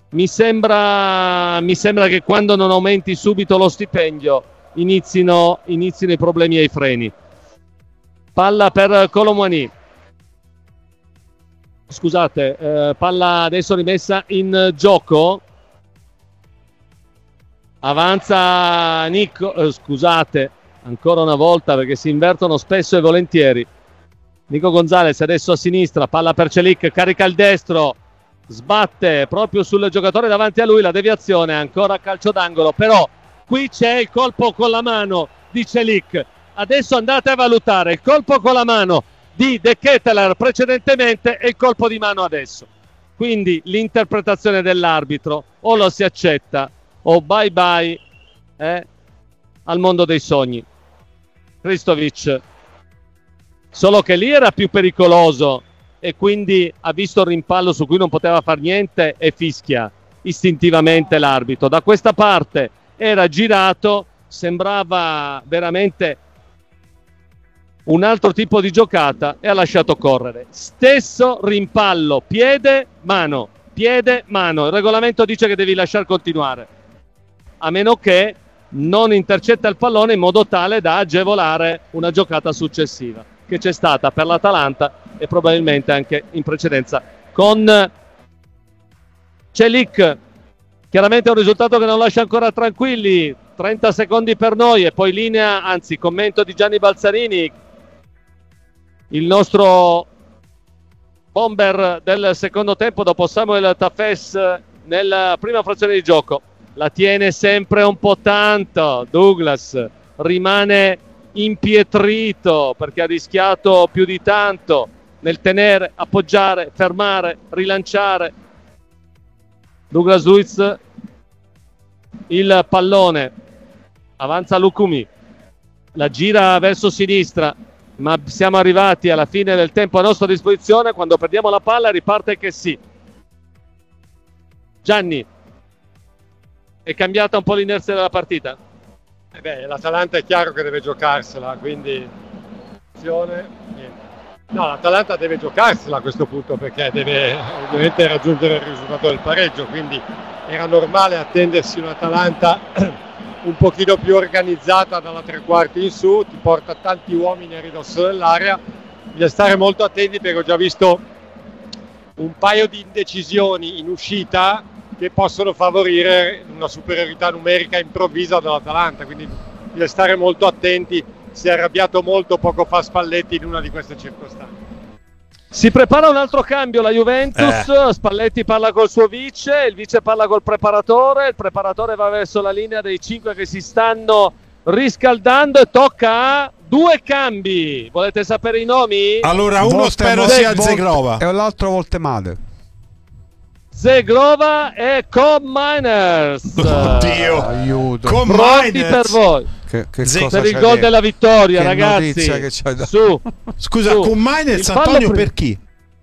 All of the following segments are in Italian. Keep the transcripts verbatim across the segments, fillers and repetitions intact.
mi sembra, mi sembra che quando non aumenti subito lo stipendio inizino, inizino i problemi ai freni. Palla per Kolo Muani. Scusate, eh, palla adesso rimessa in gioco. Avanza Nico, eh, scusate, ancora una volta perché si invertono spesso e volentieri. Nico Gonzalez adesso a sinistra, palla per Celik, carica il destro, sbatte proprio sul giocatore davanti a lui, la deviazione, ancora calcio d'angolo, però qui c'è il colpo con la mano di Celik. Adesso andate a valutare il colpo con la mano di De Ketelaere precedentemente e il colpo di mano adesso. Quindi l'interpretazione dell'arbitro o lo si accetta o bye bye eh, al mondo dei sogni. Kristovic, solo che lì era più pericoloso e quindi ha visto il rimpallo su cui non poteva far niente e fischia istintivamente l'arbitro. Da questa parte era girato, sembrava veramente un altro tipo di giocata e ha lasciato correre. Stesso rimpallo, piede, mano, piede, mano. Il regolamento dice che devi lasciar continuare, a meno che non intercetta il pallone in modo tale da agevolare una giocata successiva, che c'è stata per l'Atalanta e probabilmente anche in precedenza con Celik. Chiaramente è un risultato che non lascia ancora tranquilli. Trenta secondi per noi e poi linea, anzi commento di Gianni Balzarini, il nostro bomber del secondo tempo dopo Samuel Tafes nella prima frazione di gioco. La tiene sempre un po' tanto Douglas, rimane impietrito perché ha rischiato più di tanto nel tenere, appoggiare, fermare, rilanciare. Douglas Luiz, il pallone, avanza Lukumi, la gira verso sinistra, ma siamo arrivati alla fine del tempo a nostra disposizione. Quando perdiamo la palla riparte che sì. Gianni, è cambiata un po' l'inerzia della partita? Eh beh, l'Atalanta è chiaro che deve giocarsela, quindi no, l'Atalanta deve giocarsela a questo punto perché deve ovviamente raggiungere il risultato del pareggio, quindi era normale attendersi un'Atalanta un pochino più organizzata dalla tre quarti in su, ti porta tanti uomini a ridosso dell'area, bisogna stare molto attenti perché ho già visto un paio di indecisioni in uscita che possono favorire una superiorità numerica improvvisa dell'Atalanta, quindi bisogna stare molto attenti. Si è arrabbiato molto poco fa Spalletti in una di queste circostanze. Si prepara un altro cambio la Juventus, eh. Spalletti parla col suo vice, il vice parla col preparatore, il preparatore va verso la linea dei cinque che si stanno riscaldando e tocca a due cambi. Volete sapere i nomi? Allora uno Volte, spero volte, sia volte, Zegrova e l'altro Voltemade. Zegrova e Koopmeiners. Oddio, aiuto. Pronti per voi. Che, che Ze- cosa per il c'è gol detto? della vittoria, Che ragazzi. Che c'hai da... Su. Scusa, su. con Mainez Il fallo Antonio pri- per chi?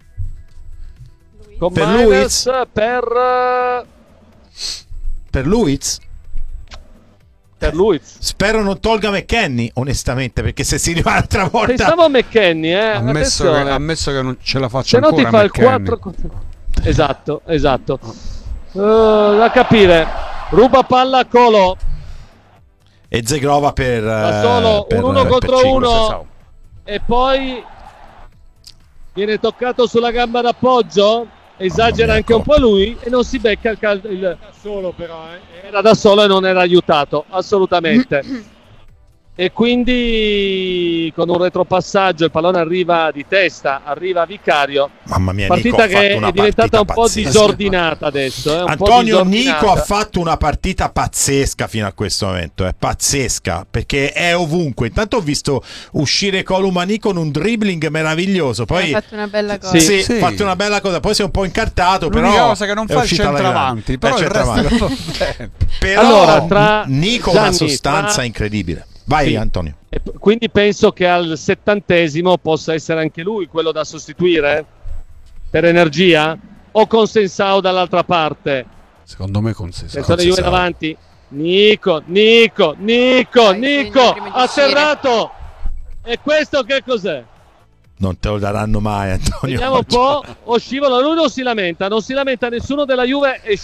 Con Per Mainers Luiz? per Per Luiz? per Luiz. Spero non tolga McKennie, onestamente, perché se si arriva l'altra volta Pensavo a McKennie, eh. ammesso, che, Attenzione. ammesso che non ce la faccia Se no ancora ti fa il McKennie. quattro. Esatto, esatto. Uh, da capire. Ruba palla a Colo. e Zegrova per Da solo per, un uno per contro cinque. uno. E poi viene toccato sulla gamba d'appoggio. Esagera mia, anche un ecco. po' lui e non si becca il, cal- il... Da solo però, eh. Era da solo e non era aiutato assolutamente. E quindi con un retropassaggio il pallone arriva di testa, arriva Vicario. Mamma mia, Partita Nico ha che fatto una è diventata partita un po' pazzesca. disordinata adesso. Eh? Un po' Antonio disordinata. Nico ha fatto una partita pazzesca fino a questo momento, è pazzesca perché è ovunque. Intanto ho visto uscire Kolo Muani con un dribbling meraviglioso, poi ha fatto una bella cosa. sì, Sì. ha fatto una bella cosa, poi si è un po' incartato, L'unica però cosa che non è fa il uscita alla centravanti, grande. però È il centravanti. resto va bene. Però Allora, tra Nico ha Gianni, una sostanza tra- incredibile. Vai Sì. Antonio. E p- quindi penso che al settantesimo possa essere anche lui quello da sostituire per energia, o con Sensao dall'altra parte. Secondo me con sé. Attenzione Juve Sensao. davanti. Nico, Nico, Nico, Dai, Nico, segna prima di atterrato. E questo che cos'è? Non te lo daranno mai, Antonio. Vediamo un po'. O scivola, lui non si lamenta, non si lamenta nessuno della Juve e